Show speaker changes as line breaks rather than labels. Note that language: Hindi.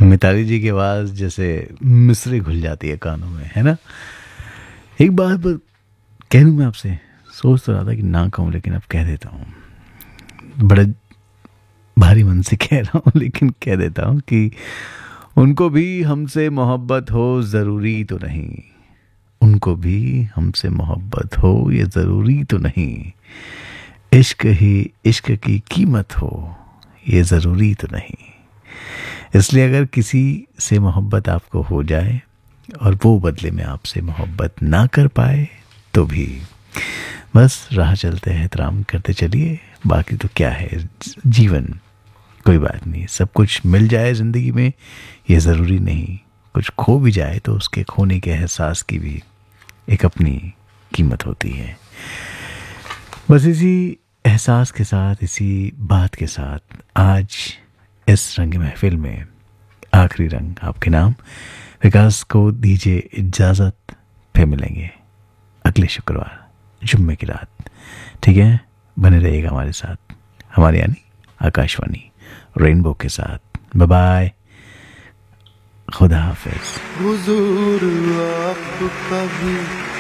मिताली जी की आवाज़ जैसे मिस्री घुल जाती है कानों में, है ना। एक बात कह दूँ मैं आपसे, सोच तो रहा था कि ना कहूँ लेकिन अब कह देता हूँ। बड़े भारी मन से कह रहा हूँ लेकिन कह देता हूँ कि उनको भी हमसे मोहब्बत हो ज़रूरी तो नहीं, उनको भी हमसे मोहब्बत हो ये ज़रूरी तो नहीं, इश्क ही इश्क की कीमत हो ये ज़रूरी तो नहीं। इसलिए अगर किसी से मोहब्बत आपको हो जाए और वो बदले में आपसे मोहब्बत ना कर पाए तो भी बस राह चलते हैं, एहतराम करते चलिए। बाकी तो क्या है, जीवन, कोई बात नहीं। सब कुछ मिल जाए ज़िंदगी में ये ज़रूरी नहीं, कुछ खो भी जाए तो उसके खोने के एहसास की भी एक अपनी कीमत होती है। बस इसी एहसास के साथ, इसी बात के साथ आज इस रंग महफिल में आखिरी रंग आपके नाम विकास को दीजिए इजाज़त। फिर मिलेंगे अगले शुक्रवार जुम्मे की रात, ठीक है। बने रहिएगा हमारे साथ, हमारे यानी आकाशवाणी रेनबो के साथ। बाय बाय, खुदा हाफिज।
हुजूर आपका भी